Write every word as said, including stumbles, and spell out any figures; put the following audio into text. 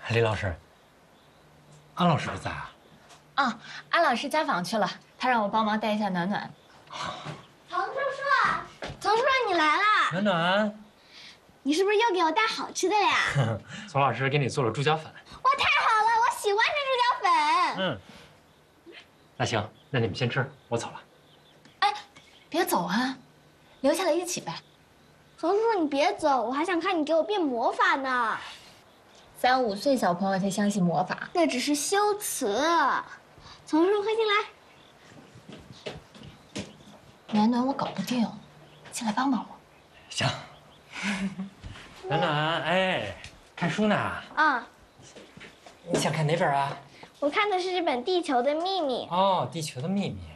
李老师，安老师不在啊？ 啊，安老师家访去了，他让我帮忙带一下暖暖。 童叔叔，童叔叔你来啦！ 暖暖， 你是不是又给我带好吃的呀？ 丛老师给你做了猪脚粉。 哇，太好了，我喜欢吃猪脚粉。 嗯，那行，那你们先吃，我走了。 哎，别走啊，留下来一起呗。 童叔叔你别走，我还想看你给我变魔法呢。 三五岁小朋友才相信魔法， 那只是修辞。童叔叔快进来。 暖暖我搞不定，进来帮帮我。 行。暖暖，哎，看书呢？ 啊， 你想看哪本啊？ 我看的是这本《地球的秘密》。 哦，《地球的秘密》。